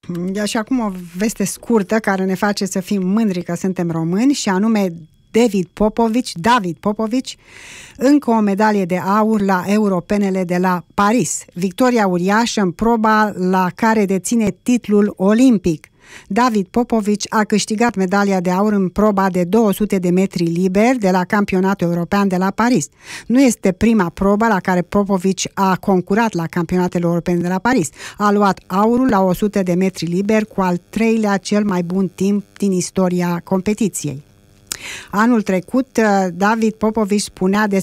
Și acum o veste scurtă care ne face să fim mândri că suntem români, și anume David Popovici, încă o medalie de aur la europenele de la Paris. Victoria uriașă în proba la care deține titlul olimpic. David Popovici a câștigat medalia de aur în proba de 200 de metri liber de la campionatul european de la Paris. Nu este prima probă la care Popovici a concurat la campionatele europene de la Paris. A luat aurul la 100 de metri liber, cu al treilea cel mai bun timp din istoria competiției. Anul trecut, David Popovici spunea